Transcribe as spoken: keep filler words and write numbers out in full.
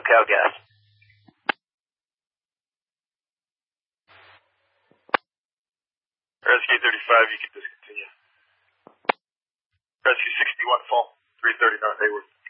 SoCal Gas. Rescue thirty-five, you can discontinue. Rescue sixty-one, fall, three thirty North Hayward.